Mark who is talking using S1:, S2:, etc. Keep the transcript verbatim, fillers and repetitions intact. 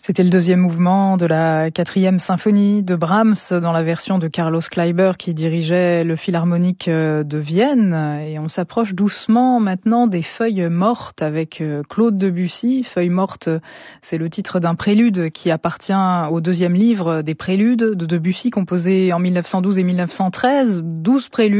S1: C'était le deuxième mouvement de la quatrième symphonie de Brahms dans la version de Carlos Kleiber qui dirigeait le Philharmonique de Vienne. Et on s'approche doucement maintenant des Feuilles mortes avec Claude Debussy. Feuilles mortes, c'est le titre d'un prélude qui appartient au deuxième livre des préludes de Debussy composé en mille neuf cent douze et mille neuf cent treize. douze préludes.